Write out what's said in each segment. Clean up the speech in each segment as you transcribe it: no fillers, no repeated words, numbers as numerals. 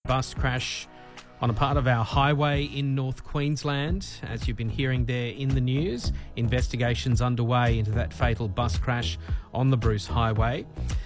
bus crash on a part of our highway in North Queensland. As you've been hearing there in the news, investigations underway into that fatal bus crash on the Bruce Highway.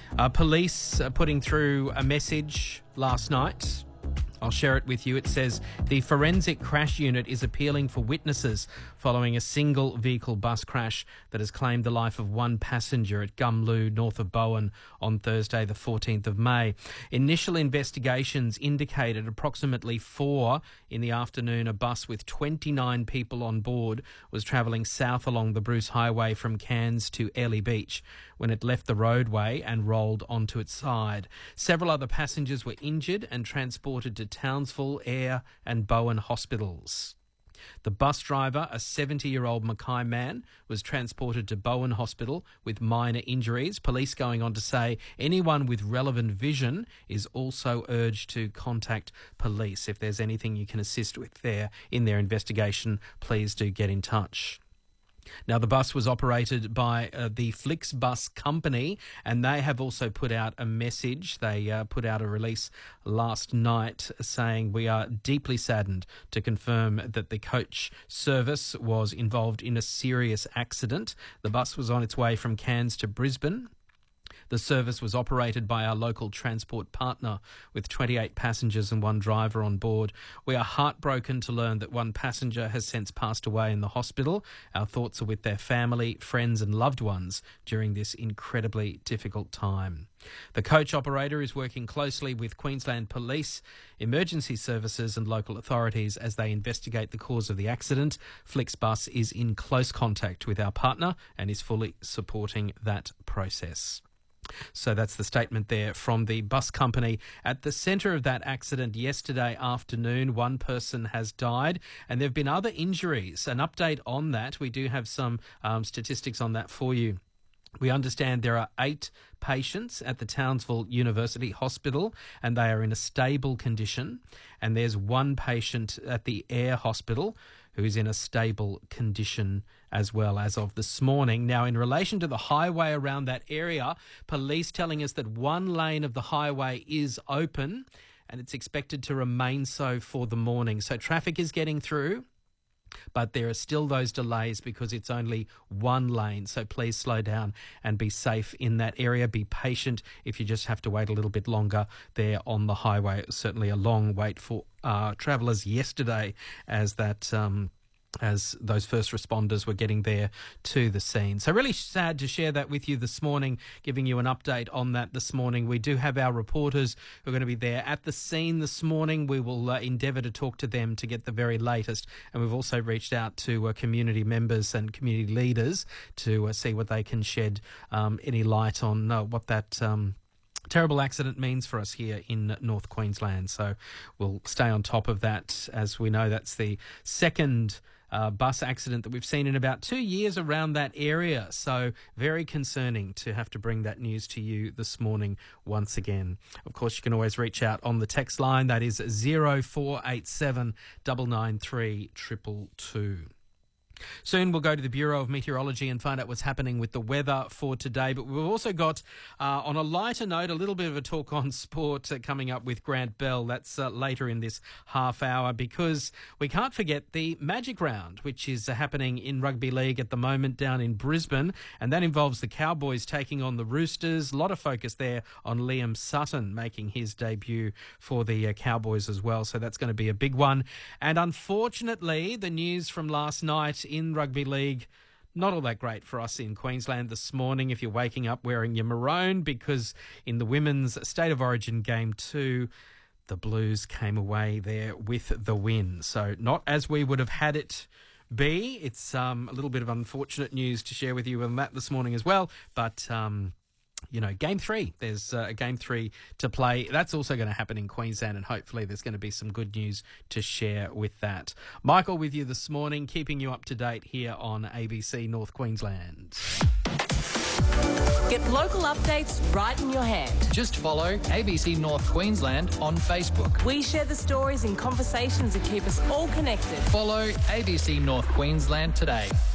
Police are putting through a message last night. I'll share it with you. It says, the Forensic Crash Unit is appealing for witnesses following a single vehicle bus crash that has claimed the life of one passenger at Gumloo, north of Bowen, on Thursday, the 14th of May. Initial investigations indicated approximately 4 in the afternoon, a bus with 29 people on board was travelling south along the Bruce Highway from Cairns to Airlie Beach when it left the roadway and rolled onto its side. Several other passengers were injured and transported to Townsville, Ayr and Bowen hospitals. The bus driver, a 70-year-old Mackay man, was transported to Bowen Hospital with minor injuries. Police going on to say anyone with relevant vision is also urged to contact police. If there's anything you can assist with there in their investigation, please do get in touch. Now, the bus was operated by the Flixbus company, and they have also put out a message. They put out a release last night saying, we are deeply saddened to confirm that the coach service was involved in a serious accident. The bus was on its way from Cairns to Brisbane. The service was operated by our local transport partner with 28 passengers and 1 driver on board. We are heartbroken to learn that 1 passenger has since passed away in the hospital. Our thoughts are with their family, friends and loved ones during this incredibly difficult time. The coach operator is working closely with Queensland Police, emergency services and local authorities as they investigate the cause of the accident. Flixbus is in close contact with our partner and is fully supporting that process. So that's the statement there from the bus company. At the centre of that accident yesterday afternoon, 1 person has died and there have been other injuries. An update on that. We do have some statistics on that for you. We understand there are 8 patients at the Townsville University Hospital and they are in a stable condition. And there's 1 patient at the Ayr Hospital who is in a stable condition as well as of this morning. Now, in relation to the highway around that area, police telling us that 1 lane of the highway is open and it's expected to remain so for the morning. So traffic is getting through, but there are still those delays because it's only 1 lane. So please slow down and be safe in that area. Be patient if you just have to wait a little bit longer there on the highway. It was certainly a long wait for travellers yesterday as that as those first responders were getting there to the scene. So really sad to share that with you this morning, giving you an update on that this morning. We do have our reporters who are going to be there at the scene this morning. We will endeavour to talk to them to get the very latest. And we've also reached out to community members and community leaders to see what they can shed any light on what that terrible accident means for us here in North Queensland. So we'll stay on top of that. As we know, that's the second bus accident that we've seen in about 2 years around that area. So very concerning to have to bring that news to you this morning once again. Of course, you can always reach out on the text line. That is 0487 993 222. Soon we'll go to the Bureau of Meteorology and find out what's happening with the weather for today. But we've also got, on a lighter note, a little bit of a talk on sport coming up with Grant Bell. That's later in this half hour, because we can't forget the Magic Round, which is happening in rugby league at the moment down in Brisbane. And that involves the Cowboys taking on the Roosters. A lot of focus there on Liam Sutton making his debut for the Cowboys as well. So that's going to be a big one. And unfortunately, the news from last night in rugby league, not all that great for us in Queensland this morning if you're waking up wearing your maroon, because in the women's State of Origin Game 2, the Blues came away there with the win. So not as we would have had it be. It's a little bit of unfortunate news to share with you on that this morning as well. But you know, Game 3, there's a Game 3 to play. That's also going to happen in Queensland, and hopefully there's going to be some good news to share with that. Michael with you this morning, keeping you up to date here on ABC North Queensland. Get local updates right in your hand. Just follow ABC North Queensland on Facebook. We share the stories and conversations that keep us all connected. Follow ABC North Queensland today.